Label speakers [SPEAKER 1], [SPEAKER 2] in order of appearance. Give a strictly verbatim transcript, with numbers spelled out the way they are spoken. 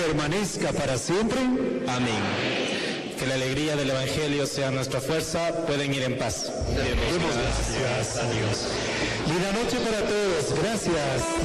[SPEAKER 1] permanezca para siempre.
[SPEAKER 2] Amén. Que la alegría del Evangelio sea nuestra fuerza. Pueden ir en paz.
[SPEAKER 1] Demos gracias a Dios. Linda noche para todos. Gracias.